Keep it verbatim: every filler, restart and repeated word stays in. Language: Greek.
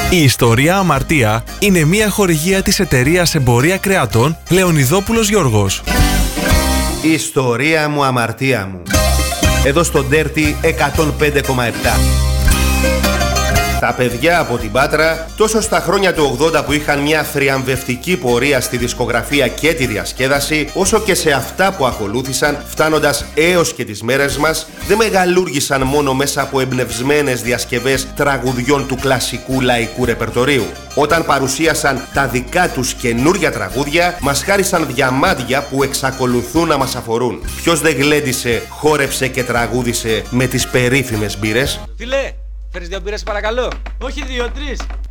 Η ιστορία Αμαρτία είναι μια χορηγία της εταιρείας Εμπορία Κρεατών Λεωνιδόπουλος Γιώργος. Η ιστορία μου, αμαρτία μου. Εδώ στο Dirty εκατόν πέντε κόμμα επτά. Τα παιδιά από την Πάτρα, τόσο στα χρόνια του ογδόντα που είχαν μια θριαμβευτική πορεία στη δισκογραφία και τη διασκέδαση, όσο και σε αυτά που ακολούθησαν, φτάνοντας έως και τις μέρες μας, δεν μεγαλούργησαν μόνο μέσα από εμπνευσμένες διασκευές τραγουδιών του κλασικού λαϊκού ρεπερτορίου. Όταν παρουσίασαν τα δικά τους καινούρια τραγούδια, μας χάρισαν διαμάντια που εξακολουθούν να μας αφορούν. Ποιος δεν γλέντισε, χόρεψε και τραγούδισε με τις περίφημες μπύρες? Φίλε, φέρεις δύο μπύρες παρακαλώ. Όχι δύο, τρεις.